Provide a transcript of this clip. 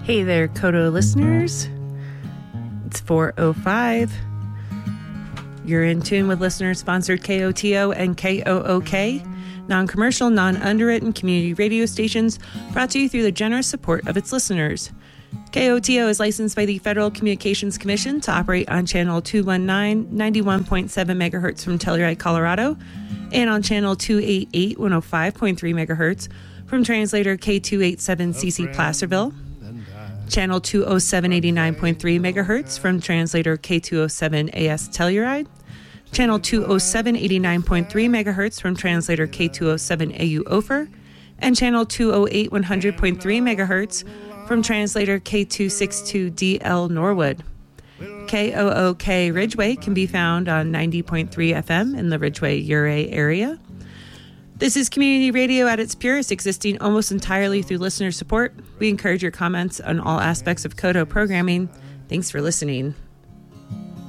Hey there, Koto listeners. It's 4:05. You're in tune with listener-sponsored KOTO and KOOK, non-commercial, non-underwritten community radio stations brought to you through the generous support of its listeners. KOTO is licensed by the Federal Communications Commission to operate on channel 219, 91.7 megahertz from Telluride, Colorado, and on channel 288, 105.3 megahertz from translator K287CC Placerville, channel 207, 89.3 megahertz from translator K207 AS Telluride, channel 207, 89.3 megahertz from translator K207 AU Ophir, and channel 208, 100.3 megahertz from translator K262DL Norwood. KOOK Ridgeway can be found on 90.3 FM in the Ridgeway-Uray area. This is community radio at its purest, existing almost entirely through listener support. We encourage your comments on all aspects of KOTO programming. Thanks for listening.